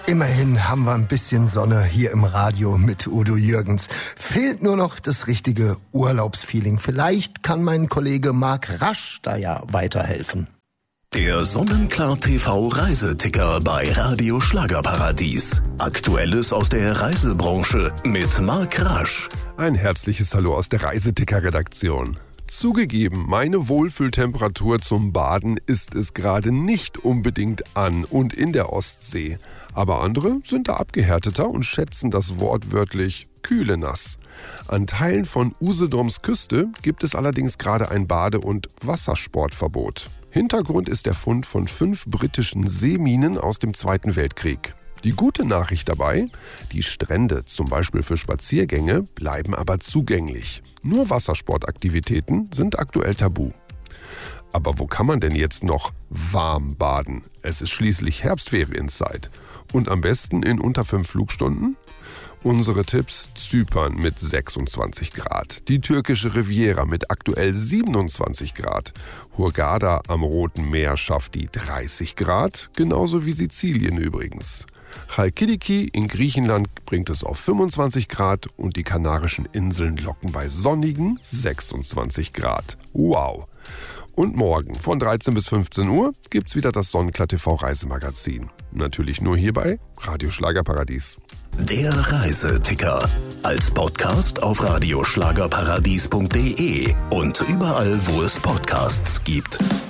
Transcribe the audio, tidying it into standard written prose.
Immerhin haben wir ein bisschen Sonne hier im Radio mit Udo Jürgens. Fehlt nur noch das richtige Urlaubsfeeling. Vielleicht kann mein Kollege Marc Rasch da ja weiterhelfen. Der Sonnenklar TV Reiseticker bei Radio Schlagerparadies. Aktuelles aus der Reisebranche mit Marc Rasch. Ein herzliches Hallo aus der Reiseticker-Redaktion. Zugegeben, meine Wohlfühltemperatur zum Baden ist es gerade nicht unbedingt an und in der Ostsee. Aber andere sind da abgehärteter und schätzen das wortwörtlich kühle nass. An Teilen von Usedoms Küste gibt es allerdings gerade ein Bade- und Wassersportverbot. Hintergrund ist der Fund von 5 britischen Seeminen aus dem Zweiten Weltkrieg. Die gute Nachricht dabei: die Strände, zum Beispiel für Spaziergänge, bleiben aber zugänglich. Nur Wassersportaktivitäten sind aktuell tabu. Aber wo kann man denn jetzt noch warm baden? Es ist schließlich Herbstferienzeit. Und am besten in unter 5 Flugstunden? Unsere Tipps: Zypern mit 26 Grad, die türkische Riviera mit aktuell 27 Grad, Hurghada am Roten Meer schafft die 30 Grad, genauso wie Sizilien übrigens. Chalkidiki in Griechenland bringt es auf 25 Grad und die Kanarischen Inseln locken bei sonnigen 26 Grad. Wow! Und morgen von 13 bis 15 Uhr gibt's wieder das Sonnenklar TV Reisemagazin. Natürlich nur hier bei Radio Schlagerparadies. Der Reiseticker. Als Podcast auf radioschlagerparadies.de und überall, wo es Podcasts gibt.